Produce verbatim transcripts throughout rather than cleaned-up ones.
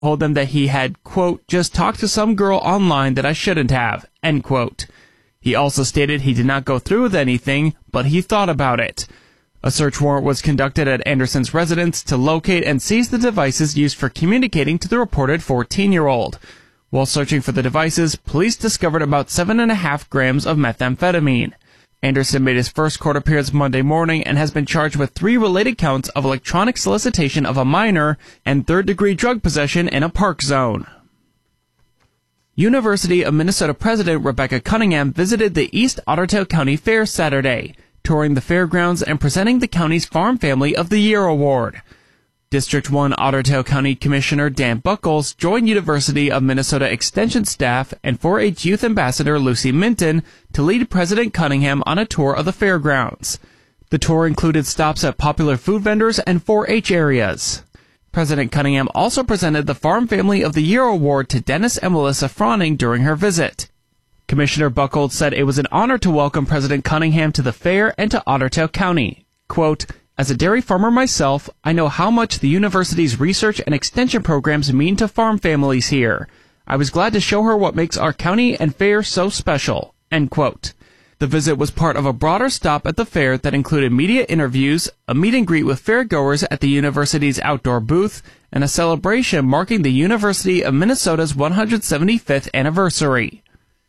told them that he had, quote, just talked to some girl online that I shouldn't have, end quote. He also stated he did not go through with anything, but he thought about it. A search warrant was conducted at Anderson's residence to locate and seize the devices used for communicating to the reported fourteen-year-old. While searching for the devices, police discovered about seven and a half grams of methamphetamine. Anderson made his first court appearance Monday morning and has been charged with three related counts of electronic solicitation of a minor and third-degree drug possession in a park zone. University of Minnesota President Rebecca Cunningham visited the East Ottertail County Fair Saturday, touring the fairgrounds and presenting the county's Farm Family of the Year Award. District one Ottertail County Commissioner Dan Buckles joined University of Minnesota Extension staff and four H Youth Ambassador Lucy Minton to lead President Cunningham on a tour of the fairgrounds. The tour included stops at popular food vendors and four H areas. President Cunningham also presented the Farm Family of the Year Award to Dennis and Melissa Froning during her visit. Commissioner Buckles said it was an honor to welcome President Cunningham to the fair and to Ottertail County. Quote, as a dairy farmer myself, I know how much the university's research and extension programs mean to farm families here. I was glad to show her what makes our county and fair so special. End quote. The visit was part of a broader stop at the fair that included media interviews, a meet and greet with fairgoers at the university's outdoor booth, and a celebration marking the University of Minnesota's one hundred seventy-fifth anniversary.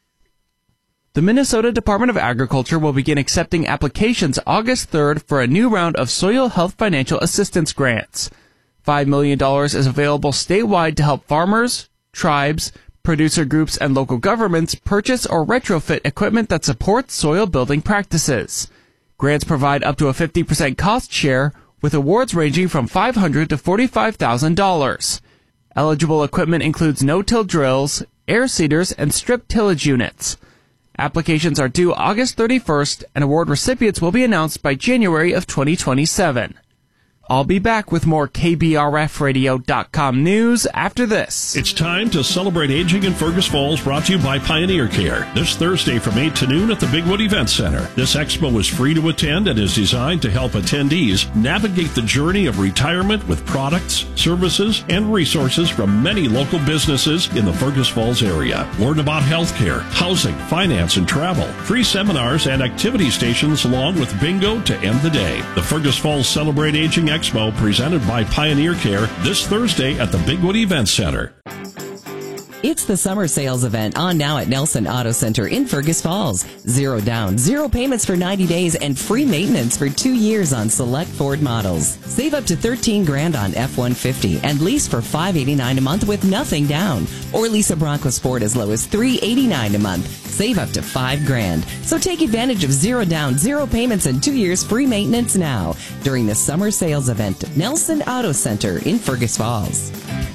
The Minnesota Department of Agriculture will begin accepting applications August third for a new round of soil health financial assistance grants. five million dollars is available statewide to help farmers, tribes, producer groups, and local governments purchase or retrofit equipment that supports soil building practices. Grants provide up to a fifty percent cost share, with awards ranging from five hundred dollars to forty-five thousand dollars. Eligible equipment includes no-till drills, air seeders, and strip tillage units. Applications are due August thirty-first, and award recipients will be announced by January of twenty twenty-seven. I'll be back with more K B R F radio dot com news after this. It's time to celebrate aging in Fergus Falls, brought to you by Pioneer Care. This Thursday from eight to noon at the Bigwood Event Center. This expo is free to attend and is designed to help attendees navigate the journey of retirement with products, services, and resources from many local businesses in the Fergus Falls area. Learn about healthcare, housing, finance, and travel. Free seminars and activity stations along with bingo to end the day. The Fergus Falls Celebrate Aging Expo presented by Pioneer Care this Thursday at the Bigwood Event Center. It's the summer sales event on now at Nelson Auto Center in Fergus Falls. Zero down, zero payments for ninety days, and free maintenance for two years on select Ford models. Save up to thirteen grand on F one fifty and lease for five eighty-nine a month with nothing down. Or lease a Bronco Sport as low as three eighty-nine a month. Save up to five grand. So take advantage of zero down, zero payments, and two years free maintenance now during the summer sales event at Nelson Auto Center in Fergus Falls.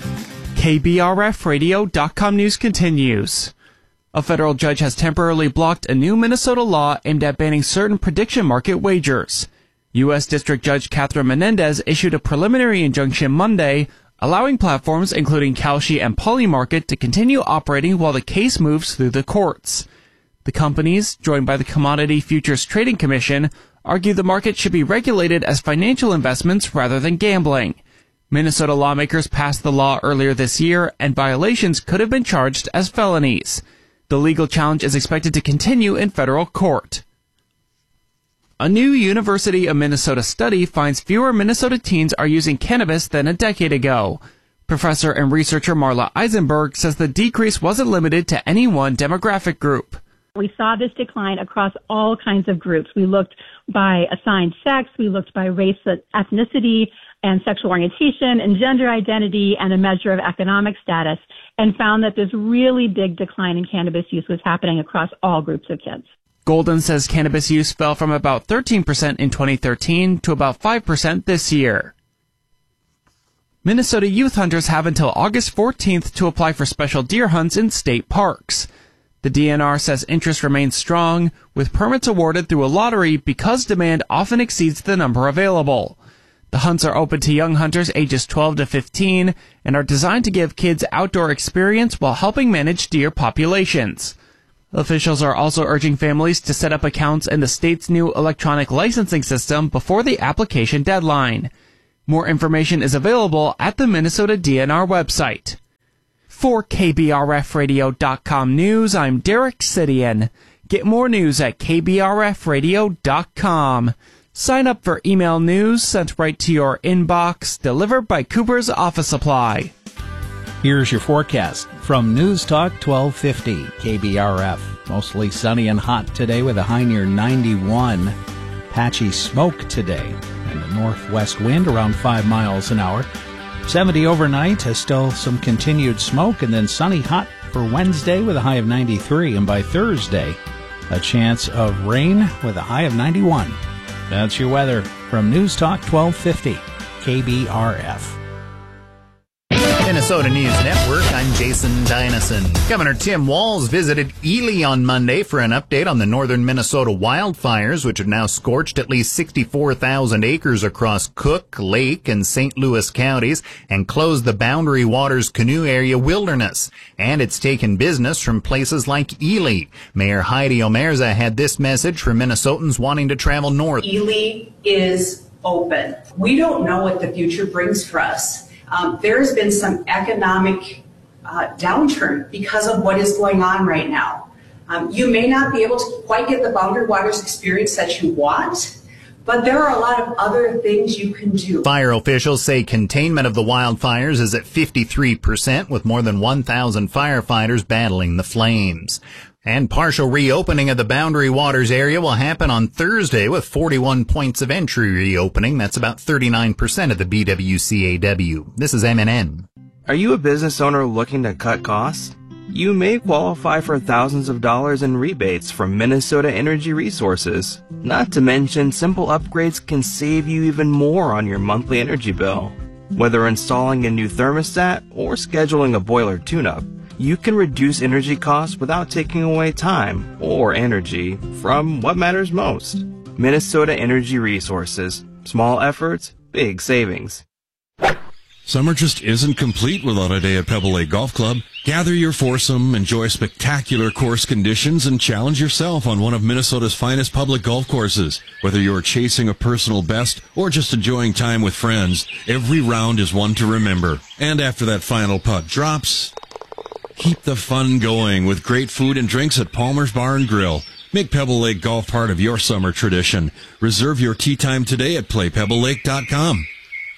K B R F radio dot com news continues. A federal judge has temporarily blocked a new Minnesota law aimed at banning certain prediction market wagers. U S District Judge Catherine Menendez issued a preliminary injunction Monday, allowing platforms including Kalshi and Polymarket to continue operating while the case moves through the courts. The companies, joined by the Commodity Futures Trading Commission, argue the market should be regulated as financial investments rather than gambling. Minnesota lawmakers passed the law earlier this year, and violations could have been charged as felonies. The legal challenge is expected to continue in federal court. A new University of Minnesota study finds fewer Minnesota teens are using cannabis than a decade ago. Professor and researcher Marla Eisenberg says the decrease wasn't limited to any one demographic group. We saw this decline across all kinds of groups. We looked by assigned sex, we looked by race, ethnicity, and sexual orientation, and gender identity, and a measure of economic status, and found that this really big decline in cannabis use was happening across all groups of kids. Golden says cannabis use fell from about thirteen percent in twenty thirteen to about five percent this year. Minnesota youth hunters have until August fourteenth to apply for special deer hunts in state parks. The D N R says interest remains strong, with permits awarded through a lottery because demand often exceeds the number available. The hunts are open to young hunters ages twelve to fifteen and are designed to give kids outdoor experience while helping manage deer populations. Officials are also urging families to set up accounts in the state's new electronic licensing system before the application deadline. More information is available at the Minnesota D N R website. For K B R F radio dot com News, I'm Derek Sidian. Get more news at K B R F radio dot com. Sign up for email news sent right to your inbox, delivered by Cooper's Office Supply. Here's your forecast from News Talk twelve fifty K B R F. Mostly sunny and hot today with a high near ninety-one. Patchy smoke today and a northwest wind around five miles an hour. seventy overnight, has still some continued smoke, and then sunny hot for Wednesday with a high of ninety-three. And by Thursday, a chance of rain with a high of ninety-one. That's your weather from News Talk twelve fifty K B R F. Minnesota News Network, I'm Jason Dynison. Governor Tim Walz visited Ely on Monday for an update on the northern Minnesota wildfires, which have now scorched at least sixty-four thousand acres across Cook, Lake, and Saint Louis counties and closed the Boundary Waters Canoe Area wilderness. And it's taken business from places like Ely. Mayor Heidi Omerza had this message for Minnesotans wanting to travel north. Ely is open. We don't know what the future brings for us. Um, there has been some economic uh, downturn because of what is going on right now. Um, you may not be able to quite get the Boundary Waters experience that you want, but there are a lot of other things you can do. Fire officials say containment of the wildfires is at fifty-three percent, with more than one thousand firefighters battling the flames. And partial reopening of the Boundary Waters area will happen on Thursday with forty-one points of entry reopening. That's about thirty-nine percent of the B W C A W. This is M N N. Are you a business owner looking to cut costs? You may qualify for thousands of dollars in rebates from Minnesota Energy Resources. Not to mention, simple upgrades can save you even more on your monthly energy bill. Whether installing a new thermostat or scheduling a boiler tune-up, you can reduce energy costs without taking away time or energy from what matters most. Minnesota Energy Resources. Small efforts, big savings. Summer just isn't complete without a day at Pebble Lake Golf Club. Gather your foursome, enjoy spectacular course conditions, and challenge yourself on one of Minnesota's finest public golf courses. Whether you're chasing a personal best or just enjoying time with friends, every round is one to remember. And after that final putt drops, keep the fun going with great food and drinks at Palmer's Bar and Grill. Make Pebble Lake Golf part of your summer tradition. Reserve your tee time today at play pebble lake dot com.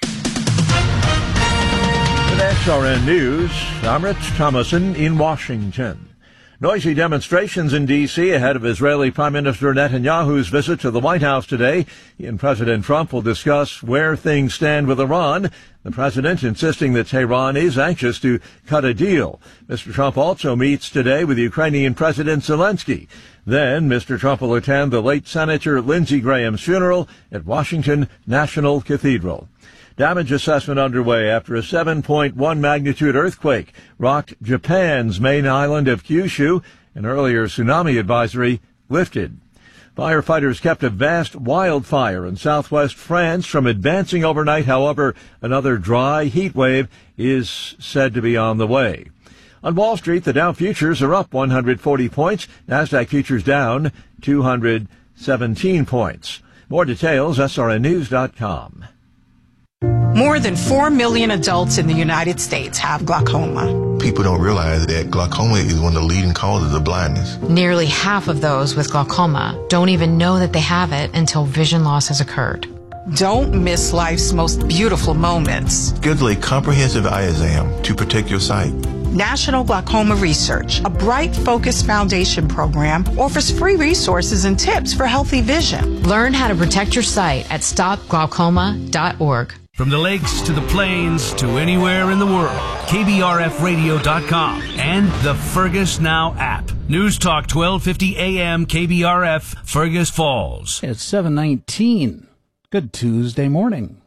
With S R N News, I'm Rich Thomason in Washington. Noisy demonstrations in D C ahead of Israeli Prime Minister Netanyahu's visit to the White House today. He and President Trump will discuss where things stand with Iran. The president insisting that Tehran is anxious to cut a deal. Mister Trump also meets today with Ukrainian President Zelensky. Then Mister Trump will attend the late Senator Lindsey Graham's funeral at Washington National Cathedral. Damage assessment underway after a seven point one magnitude earthquake rocked Japan's main island of Kyushu. An earlier tsunami advisory lifted. Firefighters kept a vast wildfire in southwest France from advancing overnight. However, another dry heat wave is said to be on the way. On Wall Street, the Dow futures are up one hundred forty points. NASDAQ futures down two hundred seventeen points. More details, S R N news dot com. More than four million adults in the United States have glaucoma. People don't realize that glaucoma is one of the leading causes of blindness. Nearly half of those with glaucoma don't even know that they have it until vision loss has occurred. Don't miss life's most beautiful moments. Schedule a comprehensive eye exam to protect your sight. National Glaucoma Research, a Bright Focus Foundation program, offers free resources and tips for healthy vision. Learn how to protect your sight at stop glaucoma dot org. From the lakes to the plains to anywhere in the world, K B R F radio dot com and the Fergus Now app. News Talk twelve fifty A M K B R F, Fergus Falls. It's seven nineteen. Good Tuesday morning.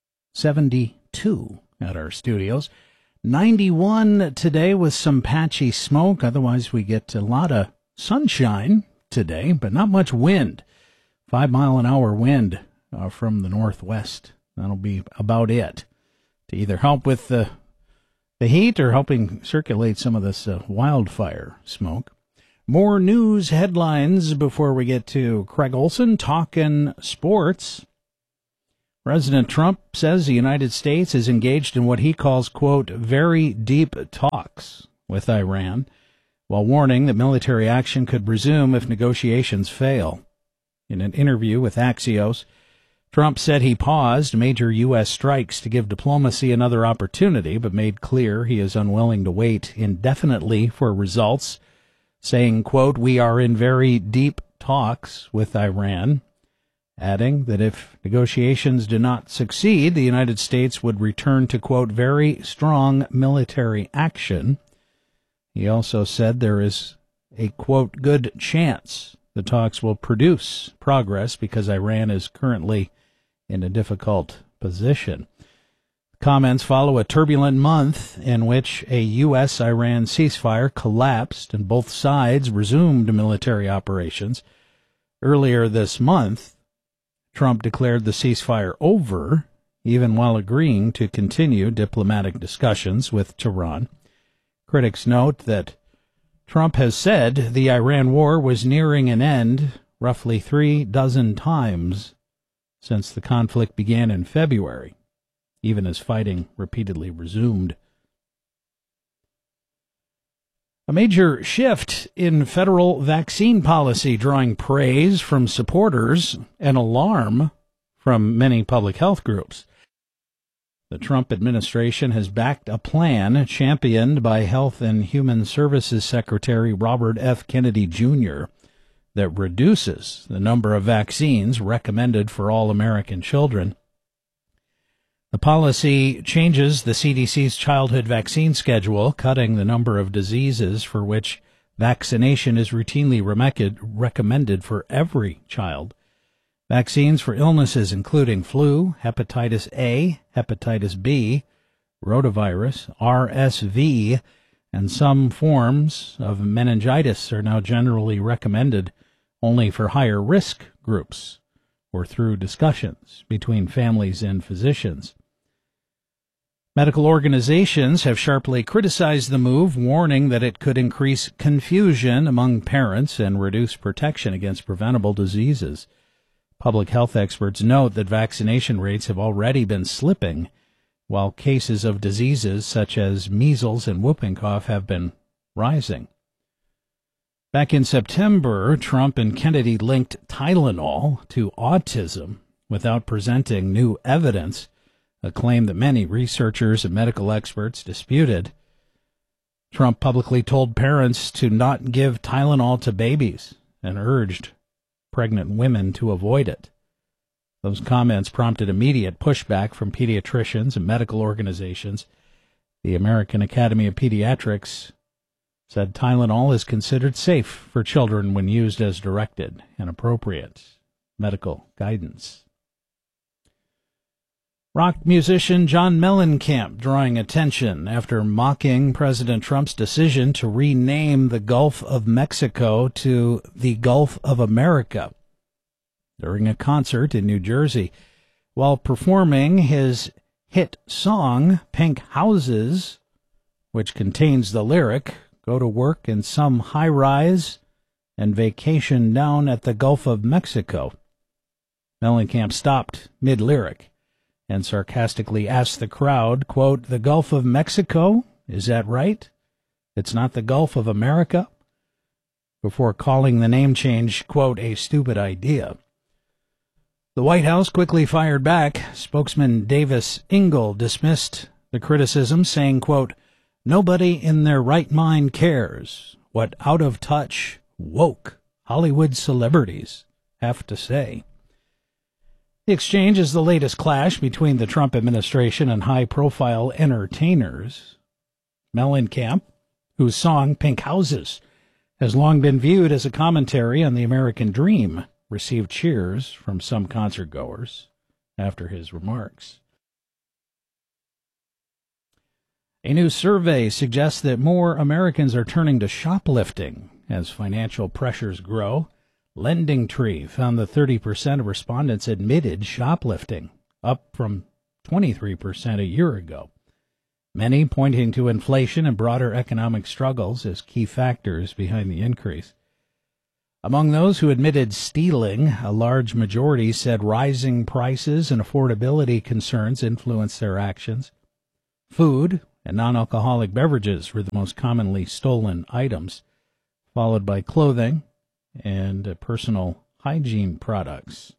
seventy-two at our studios. ninety-one today with some patchy smoke. Otherwise, we get a lot of sunshine today, but not much wind. Five mile an hour wind uh, from the northwest. That'll be about it to either help with the the heat or helping circulate some of this uh, wildfire smoke. More news headlines before we get to Craig Olson talking sports. President Trump says the United States is engaged in what he calls, quote, very deep talks with Iran, while warning that military action could resume if negotiations fail. In an interview with Axios, Trump said he paused major U S strikes to give diplomacy another opportunity, but made clear he is unwilling to wait indefinitely for results, saying, quote, we are in very deep talks with Iran, adding that if negotiations do not succeed, the United States would return to, quote, very strong military action. He also said there is a, quote, good chance the talks will produce progress because Iran is currently in a difficult position. Comments follow a turbulent month in which a U S Iran ceasefire collapsed and both sides resumed military operations. Earlier this month, Trump declared the ceasefire over, even while agreeing to continue diplomatic discussions with Tehran. Critics note that Trump has said the Iran war was nearing an end roughly three dozen times since the conflict began in February, even as fighting repeatedly resumed. A major shift in federal vaccine policy drawing praise from supporters and alarm from many public health groups. The Trump administration has backed a plan championed by Health and Human Services Secretary Robert F. Kennedy Junior that reduces the number of vaccines recommended for all American children. The policy changes the C D C's childhood vaccine schedule, cutting the number of diseases for which vaccination is routinely recommended for every child. Vaccines for illnesses including flu, hepatitis A, hepatitis B, rotavirus, R S V, and some forms of meningitis are now generally recommended only for higher risk groups or through discussions between families and physicians. Medical organizations have sharply criticized the move, warning that it could increase confusion among parents and reduce protection against preventable diseases. Public health experts note that vaccination rates have already been slipping, while cases of diseases such as measles and whooping cough have been rising. Back in September, Trump and Kennedy linked Tylenol to autism without presenting new evidence, a claim that many researchers and medical experts disputed. Trump publicly told parents to not give Tylenol to babies and urged pregnant women to avoid it. Those comments prompted immediate pushback from pediatricians and medical organizations. The American Academy of Pediatrics said Tylenol is considered safe for children when used as directed and appropriate medical guidance. Rock musician John Mellencamp drawing attention after mocking President Trump's decision to rename the Gulf of Mexico to the Gulf of America during a concert in New Jersey. While performing his hit song, Pink Houses, which contains the lyric, "Go to work in some high-rise and vacation down at the Gulf of Mexico," Mellencamp stopped mid-lyric and sarcastically asked the crowd, quote, "The Gulf of Mexico? Is that right? It's not the Gulf of America?" before calling the name change, quote, "a stupid idea." The White House quickly fired back. Spokesman Davis Ingle dismissed the criticism, saying, quote, "Nobody in their right mind cares what out-of-touch, woke Hollywood celebrities have to say." The exchange is the latest clash between the Trump administration and high-profile entertainers. Mellencamp, whose song Pink Houses has long been viewed as a commentary on the American dream, received cheers from some concertgoers after his remarks. A new survey suggests that more Americans are turning to shoplifting as financial pressures grow. LendingTree found that thirty percent of respondents admitted shoplifting, up from twenty-three percent a year ago. Many pointing to inflation and broader economic struggles as key factors behind the increase. Among those who admitted stealing, a large majority said rising prices and affordability concerns influenced their actions. Food and non-alcoholic beverages were the most commonly stolen items, followed by clothing and personal hygiene products.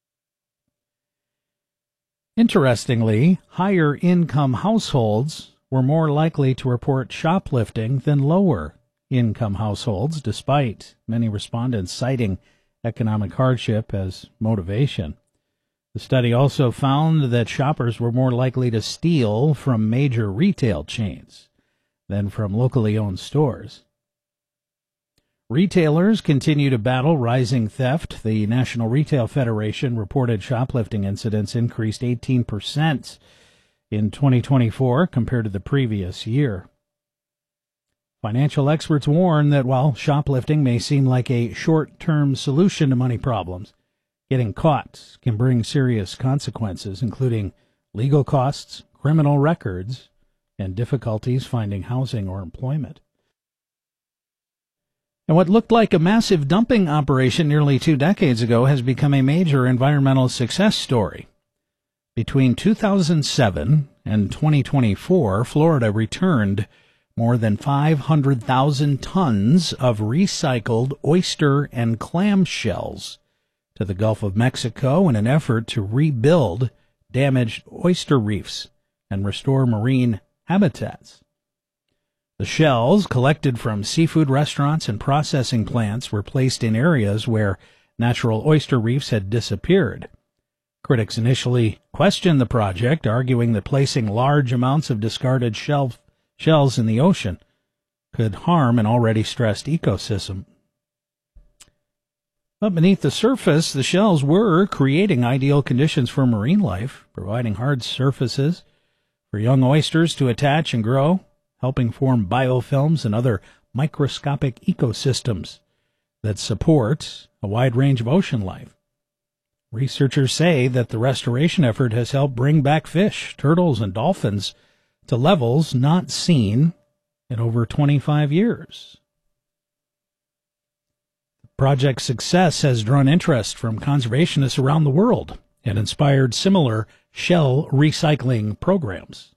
Interestingly, higher-income households were more likely to report shoplifting than lower-income households, despite many respondents citing economic hardship as motivation. The study also found that shoppers were more likely to steal from major retail chains than from locally owned stores. Retailers continue to battle rising theft. The National Retail Federation reported shoplifting incidents increased eighteen percent in twenty twenty-four compared to the previous year. Financial experts warn that while shoplifting may seem like a short-term solution to money problems, getting caught can bring serious consequences, including legal costs, criminal records, and difficulties finding housing or employment. And what looked like a massive dumping operation nearly two decades ago has become a major environmental success story. Between two thousand seven and twenty twenty-four, Florida returned more than five hundred thousand tons of recycled oyster and clam shells to the Gulf of Mexico in an effort to rebuild damaged oyster reefs and restore marine habitats. The shells, collected from seafood restaurants and processing plants, were placed in areas where natural oyster reefs had disappeared. Critics initially questioned the project, arguing that placing large amounts of discarded shell, shells in the ocean could harm an already stressed ecosystem. But beneath the surface, the shells were creating ideal conditions for marine life, providing hard surfaces for young oysters to attach and grow, helping form biofilms and other microscopic ecosystems that support a wide range of ocean life. Researchers say that the restoration effort has helped bring back fish, turtles, and dolphins to levels not seen in over twenty-five years. The project's success has drawn interest from conservationists around the world and inspired similar shell recycling programs.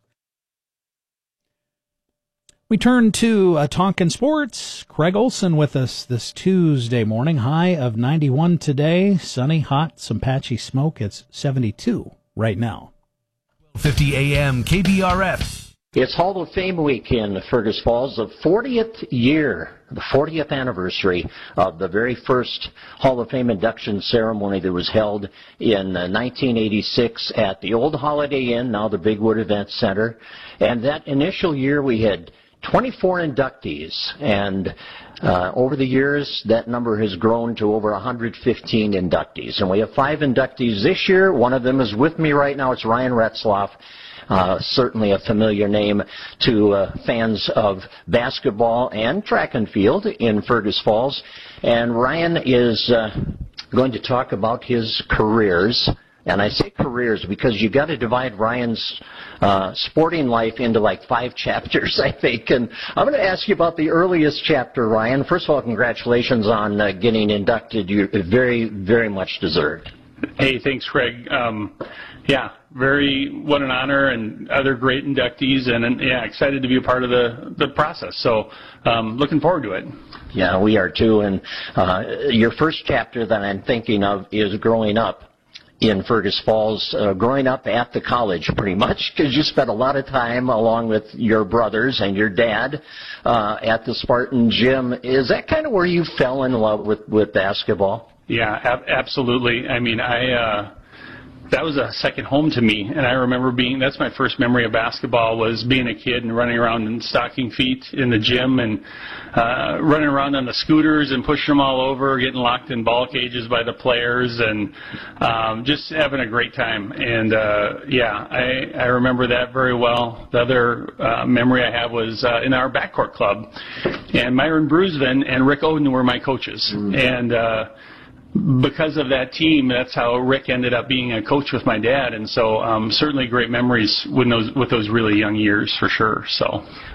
We turn to uh, Talkin' Sports. Craig Olson with us this Tuesday morning. High of ninety-one today. Sunny, hot, some patchy smoke. It's seventy-two right now. fifty A M K B R F. It's Hall of Fame week in Fergus Falls, the fortieth year, the fortieth anniversary of the very first Hall of Fame induction ceremony that was held in uh, nineteen eighty-six at the old Holiday Inn, now the Bigwood Event Center. And that initial year we had twenty-four inductees, and uh, over the years that number has grown to over one hundred fifteen inductees. And we have five inductees this year. One of them is with me right now. It's Ryan Retzloff. Uh, certainly a familiar name to uh, fans of basketball and track and field in Fergus Falls. And Ryan is uh, going to talk about his careers. And I say careers because you got to divide Ryan's uh, sporting life into like five chapters, I think. And I'm going to ask you about the earliest chapter, Ryan. First of all, congratulations on uh, getting inducted. You're very, very much deserved. Hey, thanks, Craig. Um, yeah, very, what an honor, and other great inductees, and, and yeah, excited to be a part of the, the process. So um, looking forward to it. Yeah, we are too. And uh, your first chapter that I'm thinking of is growing up in Fergus Falls, uh, growing up at the college pretty much, because you spent a lot of time along with your brothers and your dad uh, at the Spartan gym. Is that kind of where you fell in love with, with basketball? Yeah, ab- absolutely. I mean, I uh, that was a second home to me, and I remember being, that's my first memory of basketball, was being a kid and running around in stocking feet in the gym and uh, running around on the scooters and pushing them all over, getting locked in ball cages by the players, and um, just having a great time. And uh, yeah, I, I remember that very well. The other uh, memory I have was uh, in our backcourt club, and Myron Brusvin and Rick Oden were my coaches. Mm-hmm. And uh, because of that team, that's how Rick ended up being a coach with my dad, and so um, certainly great memories with those with those really young years for sure. So,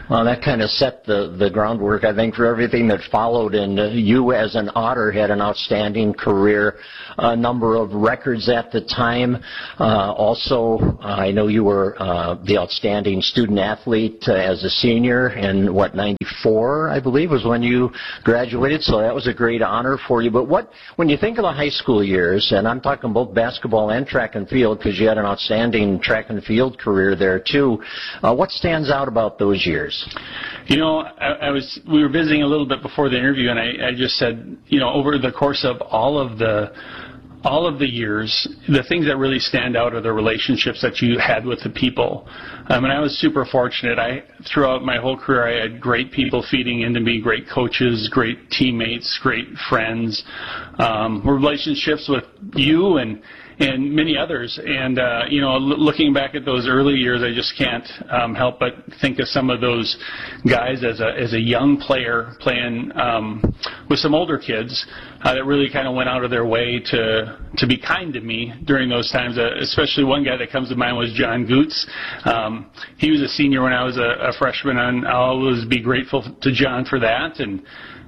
Well, that kind of set the, the groundwork, I think, for everything that followed. And uh, you, as an Otter, had an outstanding career, a number of records at the time. Uh, also, uh, I know you were uh, the outstanding student athlete uh, as a senior in, what, ninety-four, I believe, was when you graduated. So that was a great honor for you. But what, when you think of the high school years, and I'm talking both basketball and track and field, because you had an outstanding track and field career there, too, uh, what stands out about those years? You know, I, I was, we were visiting a little bit before the interview, and I, I just said, you know, over the course of all of the, all of the years, the things that really stand out are the relationships that you had with the people. Um, and I was super fortunate. I, throughout my whole career, I had great people feeding into me, great coaches, great teammates, great friends, um, relationships with you and, and many others. And, uh, you know, l- looking back at those early years, I just can't um, help but think of some of those guys as a as a young player playing um, with some older kids uh, that really kind of went out of their way to to be kind to me during those times. Uh, especially one guy that comes to mind was John Goots. Um, he was a senior when I was a, a freshman, and I'll always be grateful to John for that. And,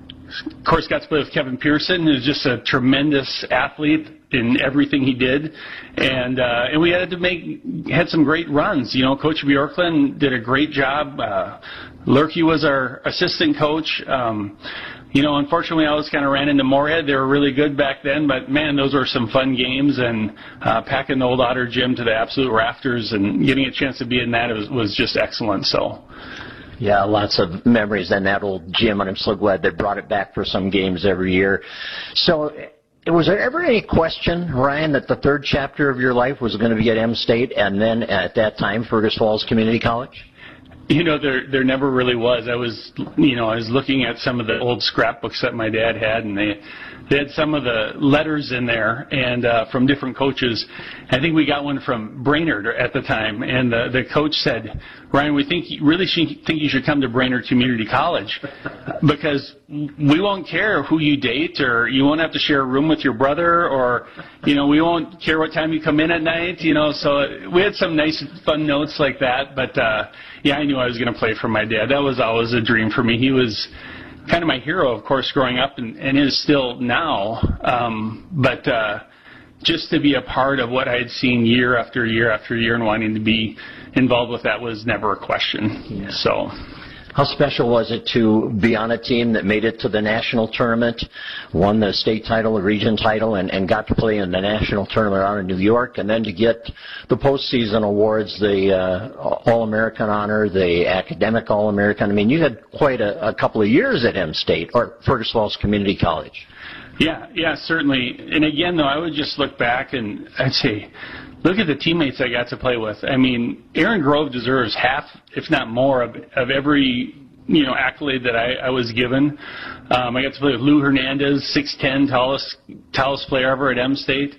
of course, got to play with Kevin Pearson, who's just a tremendous athlete in everything he did, and uh, and we had to make had some great runs. You know, Coach Bjorklund did a great job. Uh, Lurkey was our assistant coach. Um, you know, unfortunately, I always kind of ran into Moorhead. They were really good back then, but man, those were some fun games, and uh, packing the old Otter gym to the absolute rafters and getting a chance to be in that was, was just excellent. So. Yeah, lots of memories in that old gym, and I'm so glad they brought it back for some games every year. So, was there ever any question, Ryan, that the third chapter of your life was going to be at M State and then at that time Fergus Falls Community College? You know, there there never really was. I was, you know, I was looking at some of the old scrapbooks that my dad had, and they they had some of the letters in there, and uh, from different coaches. I think we got one from Brainerd at the time, and the the coach said, "Ryan, we think you really should, think you should come to Brainerd Community College because we won't care who you date, or you won't have to share a room with your brother, or you know, we won't care what time you come in at night." You know, so we had some nice, fun notes like that, but. Uh, Yeah, I knew I was going to play for my dad. That was always a dream for me. He was kind of my hero, of course, growing up, and, and is still now. Um, but uh, just to be a part of what I had seen year after year after year and wanting to be involved with that was never a question. Yeah. So. How special was it to be on a team that made it to the national tournament, won the state title, the region title, and, and got to play in the national tournament out in New York, and then to get the postseason awards, the uh, All-American honor, the academic All-American? I mean, you had quite a, a couple of years at M State, or Fergus Falls Community College. Yeah, yeah, certainly. And again, though, I would just look back and I'd say, look at the teammates I got to play with. I mean, Aaron Grove deserves half, if not more, of, of every, you know, accolade that I, I was given. Um, I got to play with Lou Hernandez, six ten, tallest, tallest player ever at M State.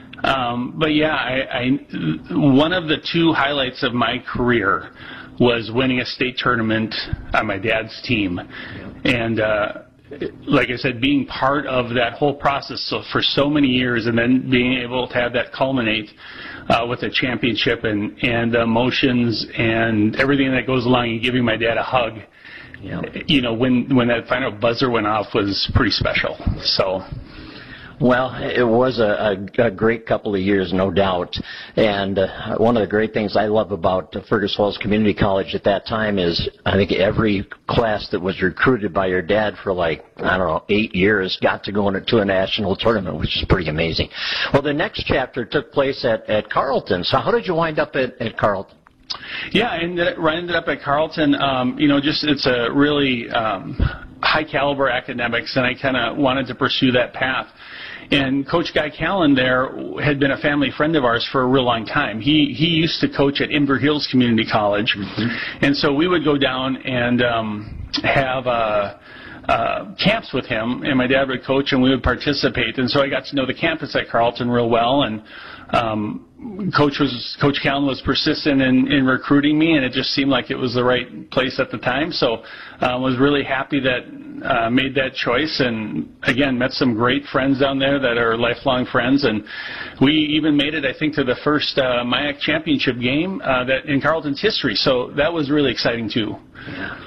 Um, but yeah, I, I, one of the two highlights of my career was winning a state tournament on my dad's team. And, uh, like I said, being part of that whole process so for so many years, and then being able to have that culminate uh, with a championship and and the emotions and everything that goes along, and giving my dad a hug. Yeah. You know, when when that final buzzer went off was pretty special. So. Well, it was a, a, a great couple of years, no doubt. And uh, one of the great things I love about uh, Fergus Falls Community College at that time is I think every class that was recruited by your dad for like, I don't know, eight years got to go into a national tournament, which is pretty amazing. Well, the next chapter took place at, at Carleton. So how did you wind up at, at Carleton? Yeah, I ended, I ended up at Carleton. Um, you know, just it's a really um, high caliber academics, and I kind of wanted to pursue that path. And Coach Guy Callan there had been a family friend of ours for a real long time. He he used to coach at Inver Hills Community College, mm-hmm. and so we would go down and um, have uh, uh, camps with him, and my dad would coach, and we would participate. And so I got to know the campus at Carleton real well, and um, Coach was Coach Callan was persistent in, in recruiting me, and it just seemed like it was the right place at the time. So I uh, was really happy that uh, made that choice, and again met some great friends down there that are lifelong friends, and we even made it, I think, to the first uh, M I A C championship game uh, that in Carleton's history. So that was really exciting too. Yeah.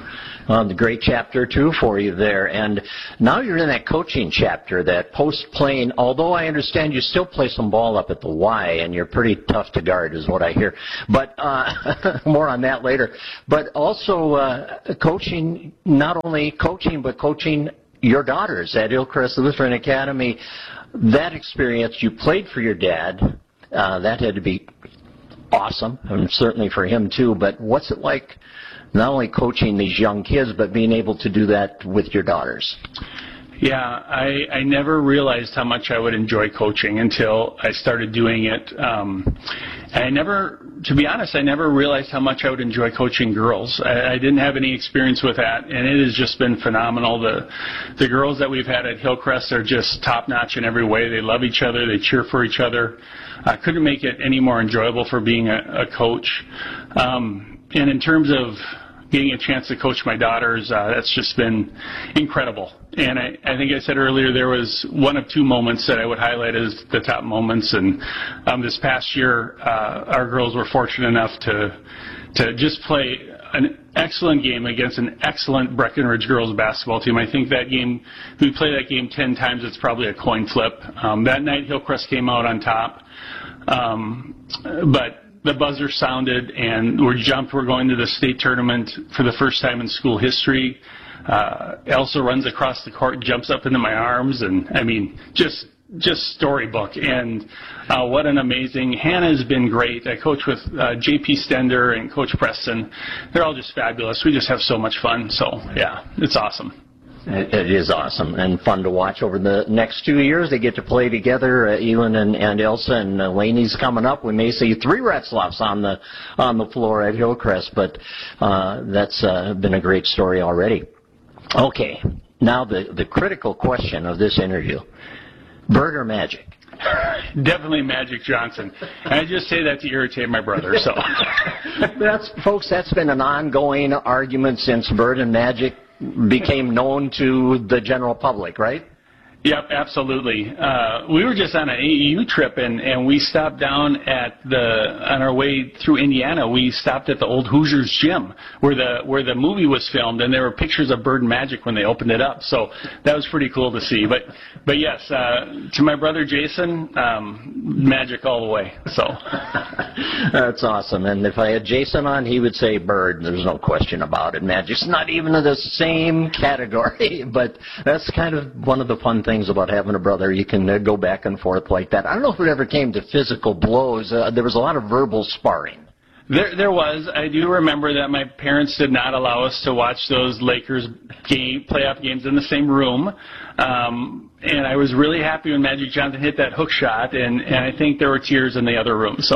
Well, the great chapter two for you there. And now you're in that coaching chapter, that post-playing, although I understand you still play some ball up at the Y, and you're pretty tough to guard is what I hear. But uh, more on that later. But also uh, coaching, not only coaching, but coaching your daughters at Hillcrest Lutheran Academy. That experience, you played for your dad. Uh, that had to be awesome, and certainly for him too. But what's it like not only coaching these young kids, but being able to do that with your daughters? Yeah, I, I never realized how much I would enjoy coaching until I started doing it. Um, I never, to be honest, I never realized how much I would enjoy coaching girls. I, I didn't have any experience with that, and it has just been phenomenal. The the girls that we've had at Hillcrest are just top-notch in every way. They love each other. They cheer for each other. I couldn't make it any more enjoyable for being a, a coach. Um, and in terms of getting a chance to coach my daughters, uh, that's just been incredible. And I, I think I said earlier there was one of two moments that I would highlight as the top moments. And um, this past year, uh, our girls were fortunate enough to to just play an excellent game against an excellent Breckenridge girls basketball team. I think that game, we played that game ten times. It's probably a coin flip. Um, that night, Hillcrest came out on top. Um, but the buzzer sounded, and we're jumped. We're going to the state tournament for the first time in school history. Uh, Elsa runs across the court, jumps up into my arms, and I mean, just just storybook. And uh, what an amazing. Hannah's been great. I coach with uh, J P Stender and Coach Preston. They're all just fabulous. We just have so much fun. So yeah, it's awesome. It, it is awesome and fun to watch over the next two years. They get to play together, uh, Elin and, and Elsa, and uh, Laney's coming up. We may see three Retzloffs on the on the floor at Hillcrest, but uh, that's uh, been a great story already. Okay, now the, the critical question of this interview, Bird or Magic? Definitely Magic Johnson. And I just say that to irritate my brother. So, that's folks, that's been an ongoing argument since Bird and Magic became known to the general public, right? Yep, absolutely. Uh, we were just on an A A U trip, and, and we stopped down at the on our way through Indiana. We stopped at the old Hoosiers gym where the where the movie was filmed, and there were pictures of Bird and Magic when they opened it up. So that was pretty cool to see. But but yes, uh, to my brother Jason, um, Magic all the way. So that's awesome. And if I had Jason on, he would say Bird. There's no question about it. Magic's not even in the same category, but that's kind of one of the fun things. Things about having a brother. You can uh, go back and forth like that. I don't know if it ever came to physical blows. Uh, there was a lot of verbal sparring. There, there was. I do remember that my parents did not allow us to watch those Lakers game, playoff games in the same room. Um, and I was really happy when Magic Johnson hit that hook shot, and, and I think there were tears in the other room. So,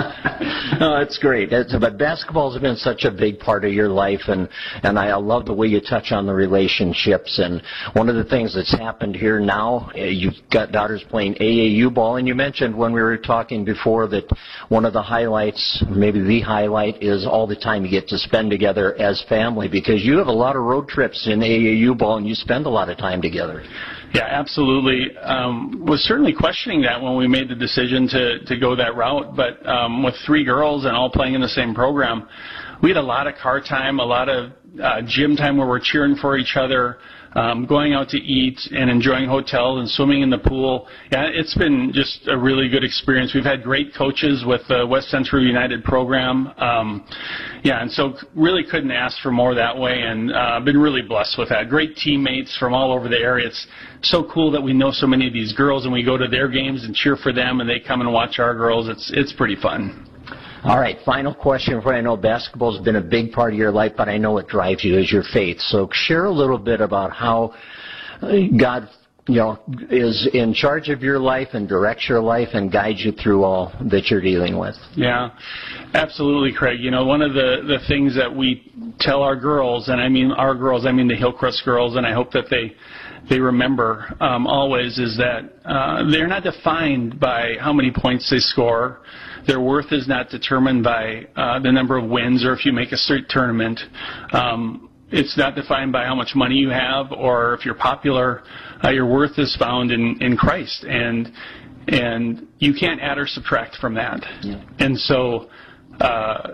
no, that's great. It's, but basketball has been such a big part of your life, and, and I love the way you touch on the relationships. And one of the things that's happened here now, you've got daughters playing A A U ball, and you mentioned when we were talking before that one of the highlights, maybe the highlight, is all the time you get to spend together as family, because you have a lot of road trips in A A U ball, and you spend a lot of time together. Yeah, absolutely. Um, was certainly questioning that when we made the decision to, to go that route. But um, with three girls and all playing in the same program, we had a lot of car time, a lot of uh, gym time where we're cheering for each other, um, going out to eat and enjoying hotels and swimming in the pool. Yeah, it's been just a really good experience. We've had great coaches with the West Central United program. Um, yeah, and so really couldn't ask for more that way, and uh, been really blessed with that. Great teammates from all over the area. It's so cool that we know so many of these girls, and we go to their games and cheer for them, and they come and watch our girls. It's it's pretty fun. All right, final question before I know basketball's been a big part of your life, but I know it drives you is your faith. So share a little bit about how God, you know, is in charge of your life and directs your life and guides you through all that you're dealing with. Yeah, absolutely, Craig. You know, one of the, the things that we tell our girls, and I mean our girls, I mean the Hillcrest girls, and I hope that they they remember um, always, is that uh, they're not defined by how many points they score. Their worth is not determined by uh, the number of wins or if you make a state tournament. Um, it's not defined by how much money you have or if you're popular. Uh, your worth is found in, in Christ, and and you can't add or subtract from that. Yeah. And so uh,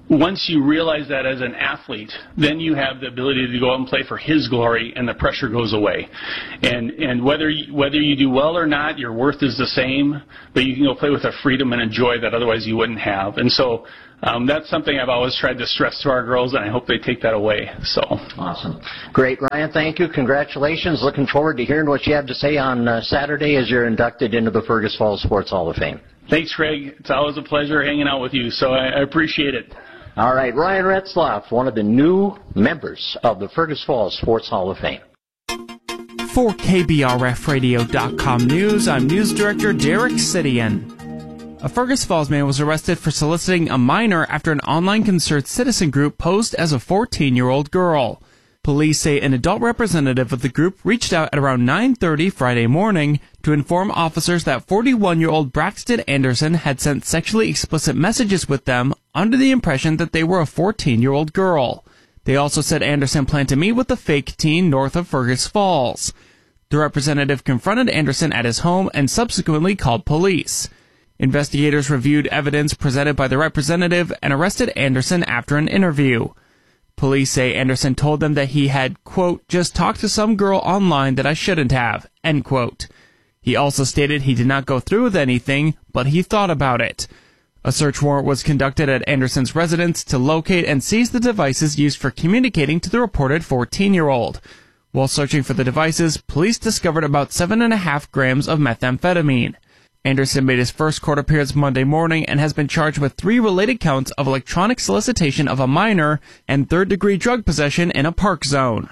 once you realize that as an athlete, then you have the ability to go out and play for his glory, and the pressure goes away. And and whether you, whether you do well or not, your worth is the same, but you can go play with a freedom and a joy that otherwise you wouldn't have. And so um, that's something I've always tried to stress to our girls, and I hope they take that away. So awesome. Great, Ryan. Thank you. Congratulations. Looking forward to hearing what you have to say on uh, Saturday as you're inducted into the Fergus Falls Sports Hall of Fame. Thanks, Craig. It's always a pleasure hanging out with you, so I, I appreciate it. All right, Ryan Retzloff, one of the new members of the Fergus Falls Sports Hall of Fame. For K B R F radio dot com News, I'm News Director Derek Sidian. A Fergus Falls man was arrested for soliciting a minor after an online concerned citizen group posed as a fourteen-year-old girl. Police say an adult representative of the group reached out at around nine thirty Friday morning to inform officers that forty-one-year-old Braxton Anderson had sent sexually explicit messages with them under the impression that they were a fourteen-year-old girl. They also said Anderson planned to meet with the fake teen north of Fergus Falls. The representative confronted Anderson at his home and subsequently called police. Investigators reviewed evidence presented by the representative and arrested Anderson after an interview. Police say Anderson told them that he had, quote, just talked to some girl online that I shouldn't have, end quote. He also stated he did not go through with anything, but he thought about it. A search warrant was conducted at Anderson's residence to locate and seize the devices used for communicating to the reported fourteen-year-old. While searching for the devices, police discovered about seven and a half grams of methamphetamine. Anderson made his first court appearance Monday morning and has been charged with three related counts of electronic solicitation of a minor and third-degree drug possession in a park zone.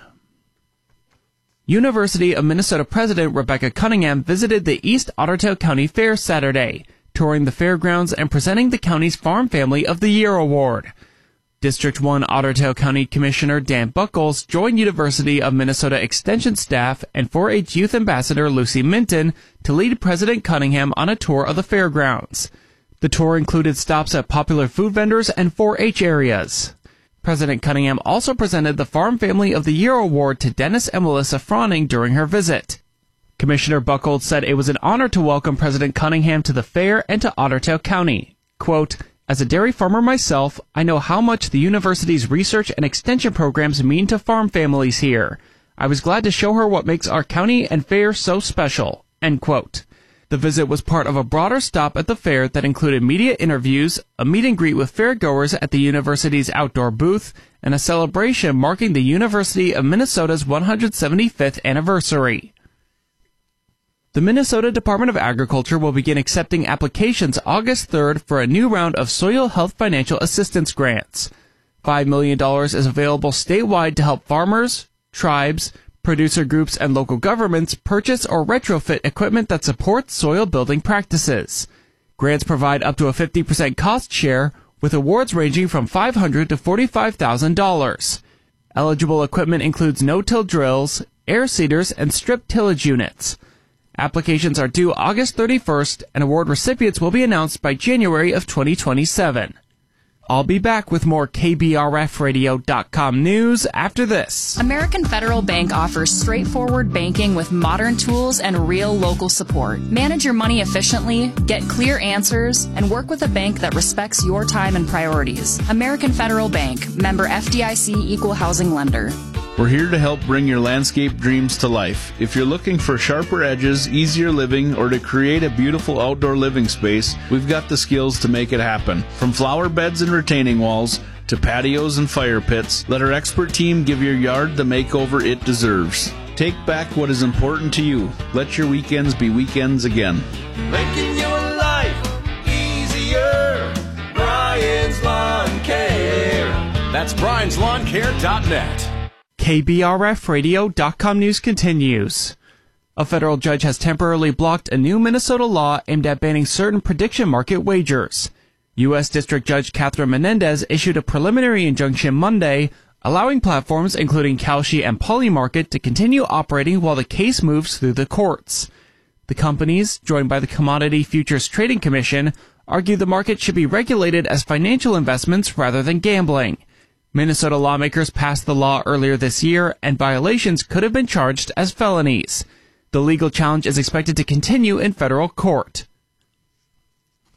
University of Minnesota President Rebecca Cunningham visited the East Ottertail County Fair Saturday, touring the fairgrounds and presenting the county's Farm Family of the Year Award. District one Ottertail County Commissioner Dan Buckles joined University of Minnesota Extension staff and four H Youth Ambassador Lucy Minton to lead President Cunningham on a tour of the fairgrounds. The tour included stops at popular food vendors and four H areas. President Cunningham also presented the Farm Family of the Year Award to Dennis and Melissa Froning during her visit. Commissioner Buckles said it was an honor to welcome President Cunningham to the fair and to Ottertail County. Quote, as a dairy farmer myself, I know how much the university's research and extension programs mean to farm families here. I was glad to show her what makes our county and fair so special. End quote. The visit was part of a broader stop at the fair that included media interviews, a meet and greet with fairgoers at the university's outdoor booth, and a celebration marking the University of Minnesota's one hundred seventy-fifth anniversary. The Minnesota Department of Agriculture will begin accepting applications August third for a new round of soil health financial assistance grants. five million dollars is available statewide to help farmers, tribes, producer groups, and local governments purchase or retrofit equipment that supports soil building practices. Grants provide up to a fifty percent cost share, with awards ranging from five hundred dollars to forty-five thousand dollars. Eligible equipment includes no-till drills, air seeders, and strip tillage units. Applications are due August thirty-first, and award recipients will be announced by January of twenty twenty-seven. I'll be back with more K B R F radio dot com news after this. American Federal Bank offers straightforward banking with modern tools and real local support. Manage your money efficiently, get clear answers, and work with a bank that respects your time and priorities. American Federal Bank, member F D I C, equal housing lender. We're here to help bring your landscape dreams to life. If you're looking for sharper edges, easier living, or to create a beautiful outdoor living space, we've got the skills to make it happen. From flower beds and retaining walls to patios and fire pits, let our expert team give your yard the makeover it deserves. Take back what is important to you. Let your weekends be weekends again. Making your life easier. Brian's Lawn Care. That's Brian's Lawn Care dot net. K B R F radio dot com news continues. A federal judge has temporarily blocked a new Minnesota law aimed at banning certain prediction market wagers. U S District Judge Catherine Menendez issued a preliminary injunction Monday, allowing platforms including Kalshi and Polymarket to continue operating while the case moves through the courts. The companies, joined by the Commodity Futures Trading Commission, argue the market should be regulated as financial investments rather than gambling. Minnesota lawmakers passed the law earlier this year, and violations could have been charged as felonies. The legal challenge is expected to continue in federal court.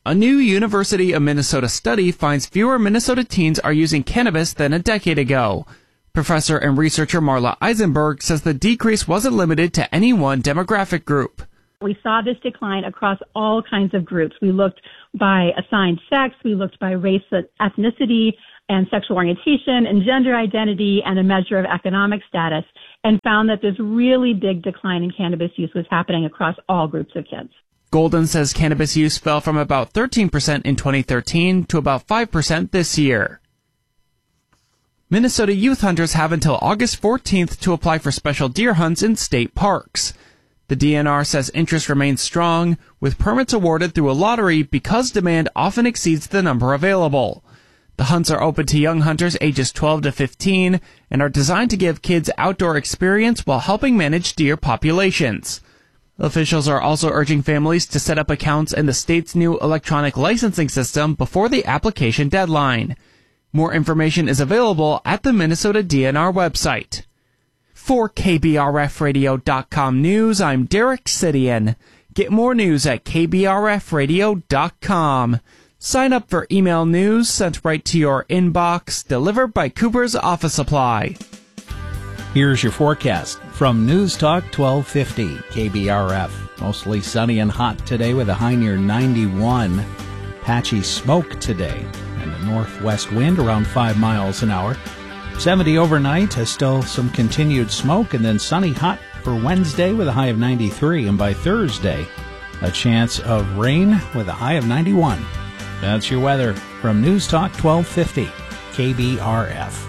A new University of Minnesota study finds fewer Minnesota teens are using cannabis than a decade ago. Professor and researcher Marla Eisenberg says the decrease wasn't limited to any one demographic group. We saw this decline across all kinds of groups. We looked by assigned sex, we looked by race, ethnicity, and sexual orientation, and gender identity, and a measure of economic status, and found that this really big decline in cannabis use was happening across all groups of kids. Golden says cannabis use fell from about thirteen percent in twenty thirteen to about five percent this year. Minnesota youth hunters have until August fourteenth to apply for special deer hunts in state parks. The D N R says interest remains strong, with permits awarded through a lottery because demand often exceeds the number available. The hunts are open to young hunters ages twelve to fifteen and are designed to give kids outdoor experience while helping manage deer populations. Officials are also urging families to set up accounts in the state's new electronic licensing system before the application deadline. More information is available at the Minnesota D N R website. For K B R F radio dot com News, I'm Derek Sidian. Get more news at K B R F radio dot com. Sign up for email news sent right to your inbox, delivered by Cooper's Office Supply. Here's your forecast from News Talk twelve fifty K B R F. Mostly sunny and hot today with a high near ninety-one. Patchy smoke today and a northwest wind around five miles an hour. seventy overnight, still some continued smoke, and then sunny hot for Wednesday with a high of ninety-three. And by Thursday, a chance of rain with a high of ninety-one. That's your weather from News Talk twelve fifty K B R F.